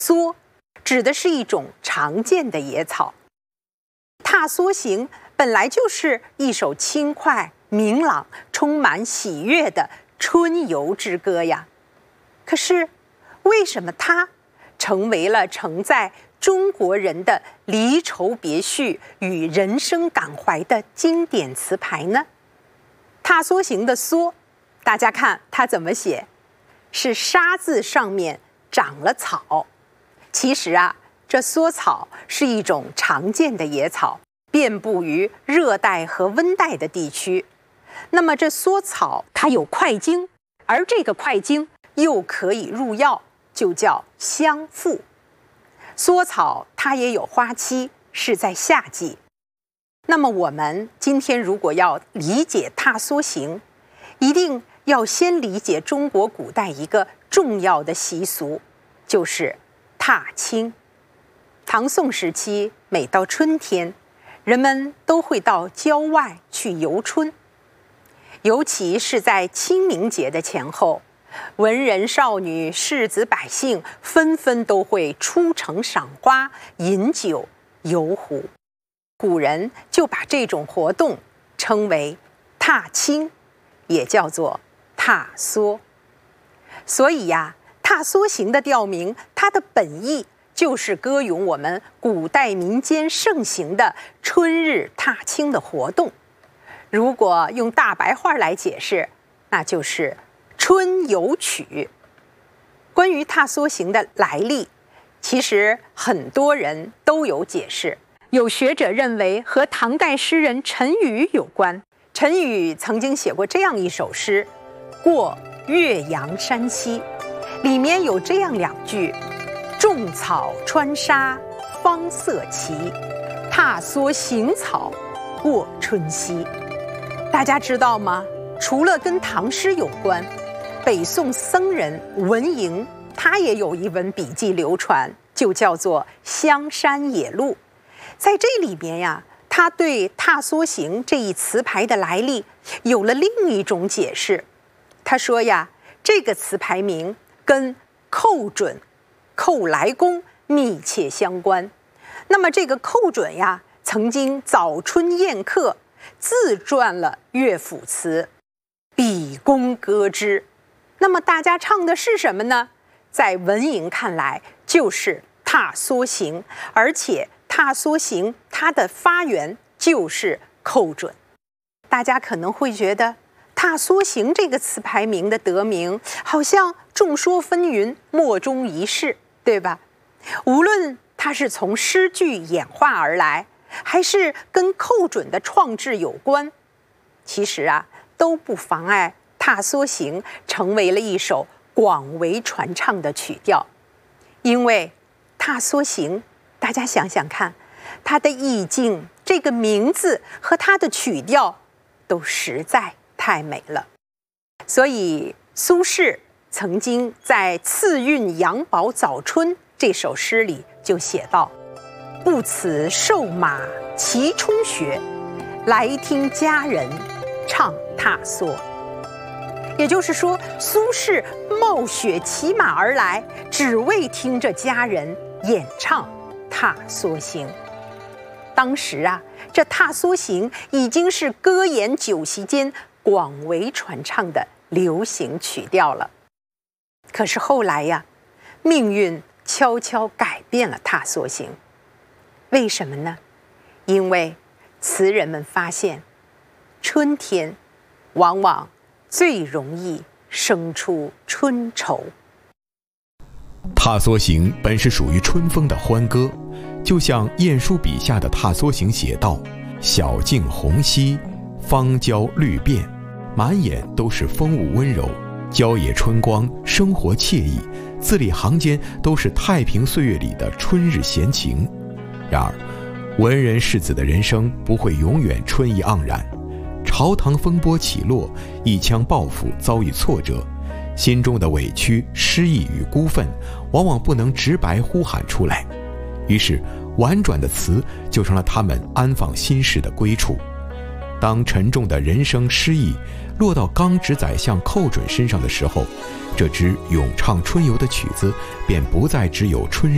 蓑指的是一种常见的野草。踏梭行本来就是一首轻快、明朗、充满喜悦的春游之歌呀。可是，为什么它成为了承载中国人的离愁别绪与人生感怀的经典词牌呢？踏梭行的梭，大家看它怎么写？是沙字上面长了草。其实啊，这梭草是一种常见的野草，遍布于热带和温带的地区。那么这梭草它有块茎，而这个块茎又可以入药，就叫香附。梭草它也有花期，是在夏季。那么我们今天如果要理解踏梭行，一定要先理解中国古代一个重要的习俗，就是踏青。唐宋时期，每到春天，人们都会到郊外去游春，尤其是在清明节的前后，文人少女、士子百姓纷纷都会出城赏花、饮酒、游湖。古人就把这种活动称为踏青，也叫做踏梭。所以呀，踏梭行的调名，它的本意就是歌咏我们古代民间盛行的春日踏青的活动。如果用大白话来解释，那就是春游曲。关于踏梭行的来历，其实很多人都有解释。有学者认为和唐代诗人陈宇有关。陈宇曾经写过这样一首诗《过岳阳山西》，里面有这样两句：种草穿沙方色奇，踏梭行草过春熙。大家知道吗？除了跟唐诗有关，北宋僧人文莹他也有一本笔记流传，就叫做《香山野录》。在这里面呀，他对踏梭行这一词牌的来历有了另一种解释。他说呀，这个词牌名跟寇准、寇来公密切相关。那么这个寇准呀，曾经早春宴客，自撰了乐府词，比公歌之。那么大家唱的是什么呢？在文莹看来，就是踏梭行，而且踏梭行它的发源就是寇准。大家可能会觉得踏梭行这个词牌名的得名好像众说纷纭，莫衷一是，对吧？无论它是从诗句演化而来，还是跟寇准的创制有关，其实啊都不妨碍踏梭行成为了一首广为传唱的曲调。因为踏梭行，大家想想看，它的意境、这个名字和它的曲调都实在太美了。所以苏轼曾经在《次韵杨宝早春》这首诗里就写道：不辞瘦马骑冲雪，来听佳人唱踏梭。也就是说，苏轼冒雪骑马而来，只为听着佳人演唱踏梭行。当时啊，这踏梭行已经是歌筵酒席间广为传唱的流行曲调了。可是后来呀，命运悄悄改变了踏梭行。为什么呢？因为词人们发现，春天往往最容易生出春愁。 踏梭行本是属于春风的欢歌，就像晏殊笔下的踏梭行写道：小径红稀，芳郊绿遍，满眼都是风物温柔，郊野春光，生活惬意，字里行间都是太平岁月里的春日闲情。然而文人士子的人生不会永远春意盎然，朝堂风波起落，一腔抱负遭遇挫折，心中的委屈、失意与孤愤往往不能直白呼喊出来，于是婉转的词就成了他们安放心事的归处。当沉重的人生失意落到刚直宰相寇准身上的时候，这支咏唱春游的曲子便不再只有春